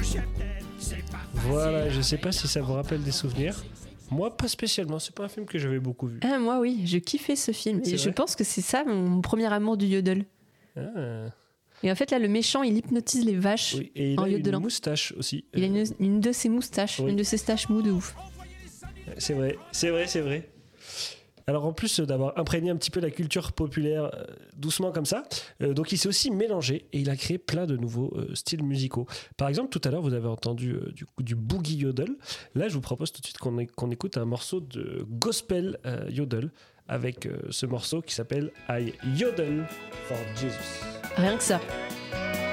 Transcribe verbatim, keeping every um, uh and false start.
Voilà, je sais pas si ça vous rappelle des souvenirs. Moi, pas spécialement. C'est pas un film que j'avais beaucoup vu. Ah, moi, oui, je kiffais ce film. C'est Et je vrai pense que c'est ça mon premier amour du yodel. Ah. Et en fait, là, le méchant, il hypnotise les vaches. Oui, et il en a une yodelant. moustache aussi. Il a une, une de ses moustaches, Oui. une de ses staches mou de ouf. C'est vrai, c'est vrai, c'est vrai. Alors en plus d'avoir imprégné un petit peu la culture populaire euh, doucement comme ça, euh, donc il s'est aussi mélangé et il a créé plein de nouveaux euh, styles musicaux. Par exemple, tout à l'heure, vous avez entendu euh, du, du boogie yodel. Là, je vous propose tout de suite qu'on, é- qu'on écoute un morceau de gospel euh, yodel avec euh, ce morceau qui s'appelle I Yodel for Jesus. Rien que ça.